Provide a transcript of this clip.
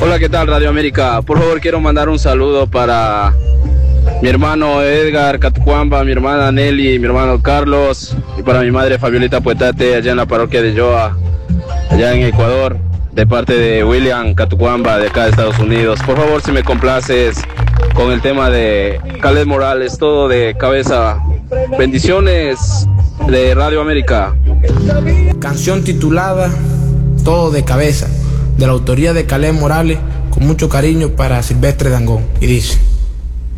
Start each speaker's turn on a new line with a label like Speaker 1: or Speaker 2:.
Speaker 1: Hola, ¿qué tal Radio América? Por favor, quiero mandar un saludo para mi hermano Edgar Catucuamba, mi hermana Nelly, mi hermano Carlos y para mi madre Fabiolita Puetate allá en la parroquia de Yoa, allá en Ecuador, de parte de William Catucuamba de acá de Estados Unidos. Por favor, si me complaces con el tema de Caled Morales, todo de cabeza. Bendiciones de Radio América.
Speaker 2: Canción titulada Todo de Cabeza, de la autoría de Caled Morales, con mucho cariño para Silvestre Dangond, y dice: